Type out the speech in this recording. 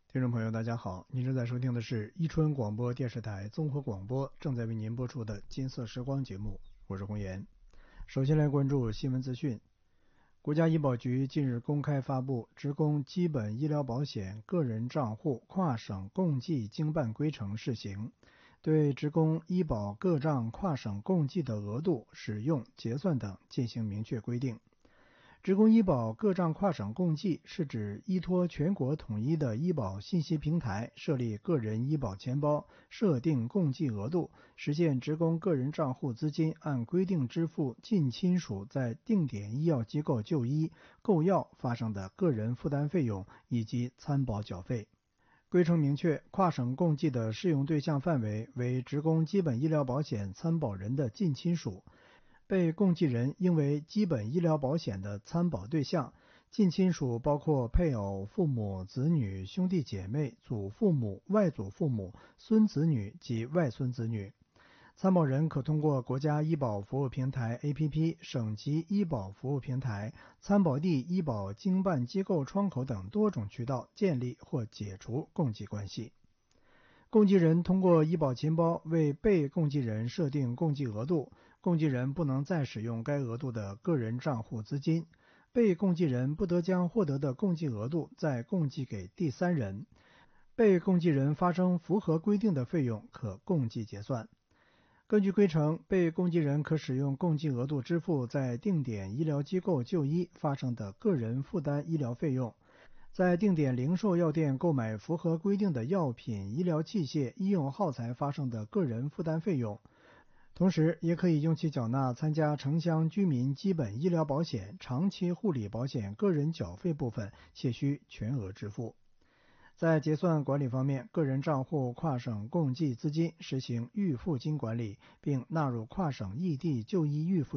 听众朋友大家好，您正在收听的是伊春广播电视台综合广播，正在为您播出的金色时光节目，我是洪岩。首先来关注新闻资讯。国家医保局近日公开发布职工基本医疗保险个人账户跨省共计经办规程试行，对职工医保个账跨省共计的额度、使用、结算等进行明确规定。职工医保个账跨省共计是指依托全国统一的医保信息平台，设立个人医保钱包，设定共计额度，实现职工个人账户资金按规定支付近亲属在定点医药机构就医、购药发生的个人负担费用以及参保缴费。规程明确，跨省共计的适用对象范围为职工基本医疗保险参保人的近亲属。被共计人应为基本医疗保险的参保对象，近亲属包括配偶、父母、子女、兄弟姐妹、祖父母、外祖父母、孙子女及外孙子女。参保人可通过国家医保服务平台 APP、省级医保服务平台、参保地医保经办机构窗口等多种渠道建立或解除共计关系。共计人通过医保钱包为被共计人设定共计额度，共计人不能再使用该额度的个人账户资金，被共计人不得将获得的共计额度再共计给第三人，被共计人发生符合规定的费用可共计结算。根据规程，被共计人可使用共计额度支付在定点医疗机构就医发生的个人负担医疗费用，在定点零售药店购买符合规定的药品、医疗器械、医用耗材发生的个人负担费用，同时也可以用其缴纳参加城乡居民基本医疗保险、长期护理保险个人缴费部分，且需全额支付。在结算管理方面，个人账户跨省共计资金实行预付金管理，并纳入跨省异地就医预付